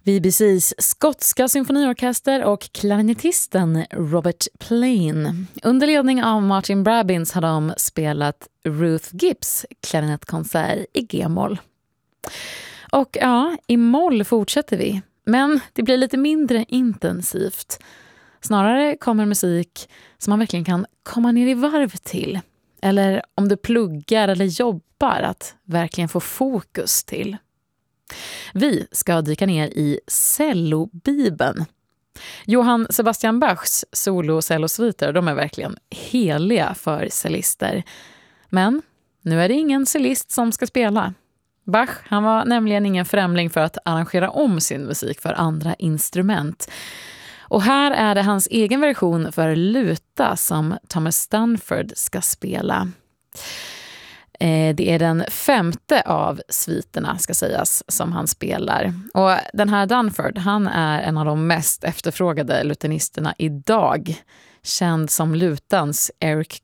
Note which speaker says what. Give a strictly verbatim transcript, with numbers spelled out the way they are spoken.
Speaker 1: B B C:s skotska symfoniorkester och klarinettisten Robert Plain. Under ledning av Martin Brabbins har de spelat Ruth Gibbs klarinettkonsert i G-moll. Och ja, i moll fortsätter vi. Men det blir lite mindre intensivt. Snarare kommer musik som man verkligen kan komma ner i varv till. Eller om du pluggar eller jobbar, att verkligen få fokus till. Vi ska dyka ner i cellobibeln. Johann Sebastian Bachs solo- och cellosviter, de är verkligen heliga för cellister. Men nu är det ingen cellist som ska spela. Bach, han var nämligen ingen främling för att arrangera om sin musik för andra instrument. Och här är det hans egen version för luta som Thomas Stanford ska spela. Det är den femte av sviterna, ska sägas, som han spelar. Och den här Dunford, han är en av de mest efterfrågade lutenisterna idag. Känd som lutans Eric